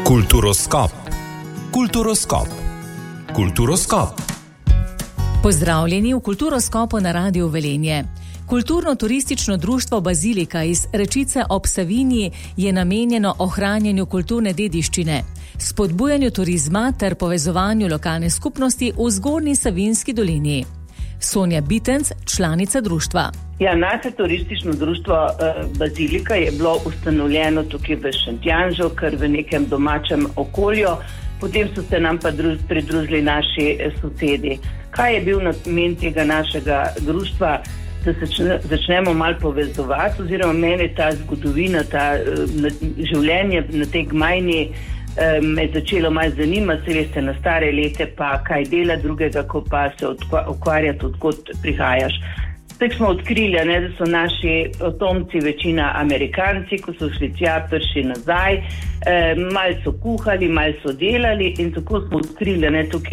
Kulturoskop. Kulturoskop. Kulturoskop. Pozdravljeni v Kulturoskopu na Radiu Velenje. Kulturno-turistično društvo Bazilika iz Rečice ob Savinji je namenjeno ohranjanju kulturne dediščine, spodbujanju turizma ter povezovanju lokalne skupnosti v Zgornji Savinjski dolini. Sonja Bitenc, članica društva. Naše turistično društvo Bazilika je bilo ustanovljeno tukaj v Šentjanžu, kar v nekem domačem okolju. Potem so se nam pa pridružili naši sosedi. Kaj je bil namen tega našega društva? Da se začnemo malo povezovati, oziroma mene ta zgodovina, ta življenje na tej gmajni me je začelo malo zanimati, se veste, na stare lete pa kaj dela drugega, ko pa se ukvarjati, odkot prihajaš. Tako smo odkrili, da so naši potomci večina Amerikanci, ko so šli tja, prišli nazaj, malo so kuhali, malo so delali in tako smo odkrili, tukaj